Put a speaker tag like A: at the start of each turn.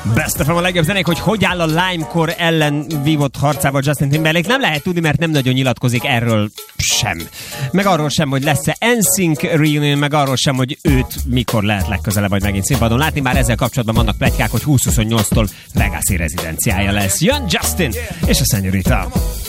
A: Best of a legjobb zenék, hogy áll a Limekor ellen vívott harcával Justin Timberlake. Nem lehet tudni, mert nem nagyon nyilatkozik erről sem. Meg arról sem, hogy lesz-e NSYNC reunion, meg arról sem, hogy őt mikor lehet legközelebb vagy megint színpadon látni. Már ezzel kapcsolatban vannak pletykák, hogy 2028-tól Vegas-i rezidenciája lesz. Jön Justin és a Señorita.